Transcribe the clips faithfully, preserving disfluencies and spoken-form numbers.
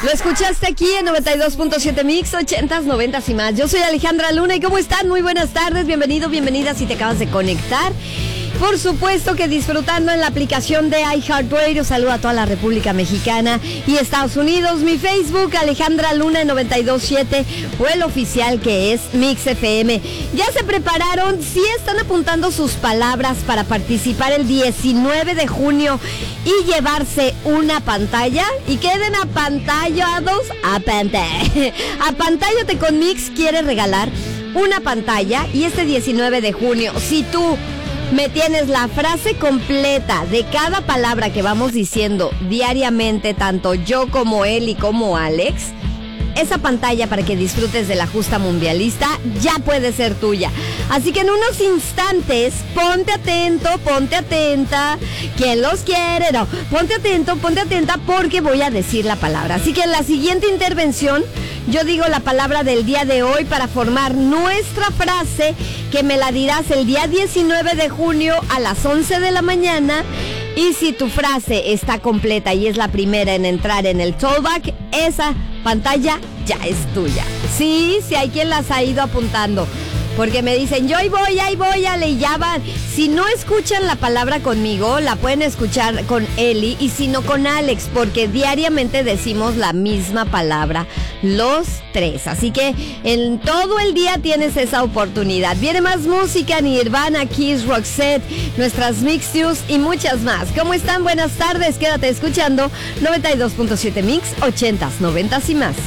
Lo escuchaste aquí en noventa y dos punto siete Mix, ochentas, noventas y más. Yo soy Alejandra Luna y ¿cómo están? Muy buenas tardes, bienvenido, bienvenida si te acabas de conectar. Por supuesto que disfrutando en la aplicación de iHeartRadio. Saludo a toda la República Mexicana y Estados Unidos. Mi Facebook, Alejandra Luna noventa y dos punto siete, o el oficial que es Mix F M. ¿Ya se prepararon? ¿Sí están apuntando sus palabras para participar el diecinueve de junio y llevarse una pantalla? Y queden apantallados. Apante. Apantállate con Mix quiere regalar una pantalla y este diecinueve de junio, si tú me tienes la frase completa de cada palabra que vamos diciendo diariamente, tanto yo como él y como Alex, esa pantalla para que disfrutes de la justa mundialista ya puede ser tuya. Así que en unos instantes, ponte atento, ponte atenta. ¿Quién los quiere? No, ponte atento, ponte atenta porque voy a decir la palabra. Así que en la siguiente intervención yo digo la palabra del día de hoy para formar nuestra frase, que me la dirás el día diecinueve de junio a las once de la mañana. Y si tu frase está completa y es la primera en entrar en el Tollback, esa pantalla ya es tuya. Sí, sí hay quien las ha ido apuntando, porque me dicen, yo ahí voy, ahí voy, Ale, y ya van. Si no escuchan la palabra conmigo, la pueden escuchar con Eli y si no con Alex, porque diariamente decimos la misma palabra, los tres. Así que en todo el día tienes esa oportunidad. Viene más música, Nirvana, Kiss, Roxette, nuestras Mix News y muchas más. ¿Cómo están? Buenas tardes, quédate escuchando noventa y dos punto siete Mix, ochentas, noventas y más.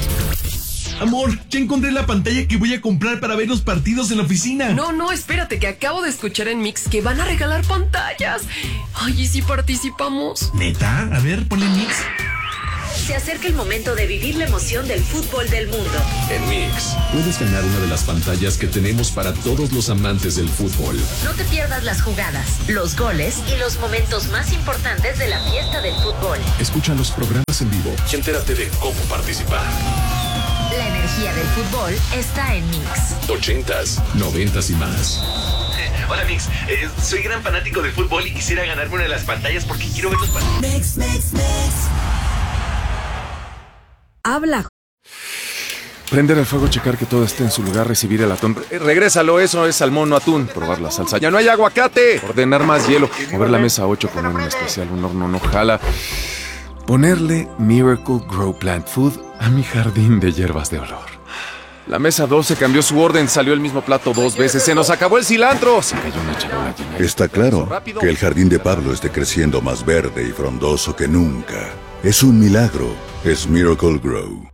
Amor, ya encontré la pantalla que voy a comprar para ver los partidos en la oficina. No, no, espérate, que acabo de escuchar en Mix que van a regalar pantallas. Ay, ¿y si participamos? ¿Neta? A ver, ponle Mix. Se acerca el momento de vivir la emoción del fútbol del mundo. En Mix, puedes ganar una de las pantallas que tenemos para todos los amantes del fútbol. No te pierdas las jugadas, los goles y los momentos más importantes de la fiesta del fútbol. Escucha los programas en vivo y entérate de cómo participar. La energía del fútbol está en Mix. Ochentas, noventas y más. Eh, hola Mix, eh, soy gran fanático del fútbol y quisiera ganarme una de las pantallas porque quiero ver los partidos. Mix, Mix, Mix. Habla. Prender el fuego, checar que todo esté en su lugar, recibir el atún. Eh, regrésalo, eso es salmón, no atún. Probar la salsa. ¡Ya no hay aguacate! Ordenar más hielo. Mover la mesa ocho, poner un especial, un horno no jala. Ponerle Miracle Grow Plant Food a mi jardín de hierbas de olor. La mesa doce cambió su orden, salió el mismo plato dos veces. ¡Se nos acabó el cilantro! Se cayó una charola llena. Está claro que el jardín de Pablo esté creciendo más verde y frondoso que nunca. Es un milagro. Es Miracle Grow.